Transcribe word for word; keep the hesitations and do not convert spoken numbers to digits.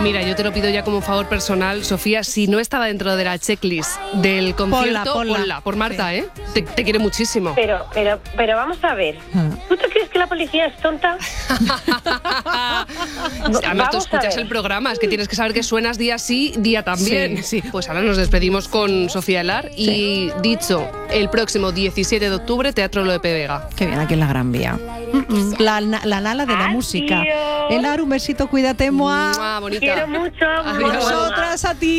Mira, yo te lo pido ya como favor personal, Sofía, si no estaba dentro de la checklist del concierto, Ponla, ponla. ponla, por Marta, Sí. ¿eh? Te, te quiere muchísimo. Pero, pero, pero vamos a ver. ¿Tú te crees que la policía es tonta? Además, tú Vamos a escuchas ver. el programa, es que tienes que saber que suenas día sí, día también. Sí, sí. Pues ahora nos despedimos con Sofía Elar y dicho, el próximo diecisiete de octubre, Teatro Lope de Vega. Qué bien, aquí en la Gran Vía. La, la Nala de la Adiós. música. Elar, un besito, cuídate, mua. Mua, bonita. Quiero mucho. Adiós. Nosotras a ti.